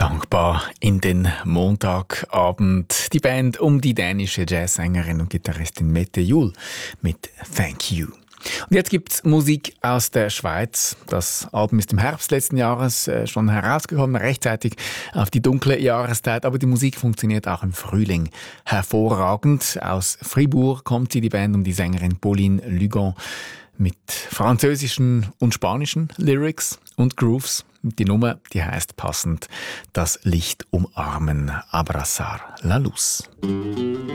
Dankbar in den Montagabend. Die Band um die dänische Jazzsängerin und Gitarristin Mette Juhl mit Thank You. Und jetzt gibt's Musik aus der Schweiz. Das Album ist im Herbst letzten Jahres schon herausgekommen, rechtzeitig auf die dunkle Jahreszeit. Aber die Musik funktioniert auch im Frühling hervorragend. Aus Fribourg kommt sie, die Band um die Sängerin Pauline Lugon, mit französischen und spanischen Lyrics und Grooves. Die Nummer, die heisst passend «Das Licht umarmen, abrazar la luz».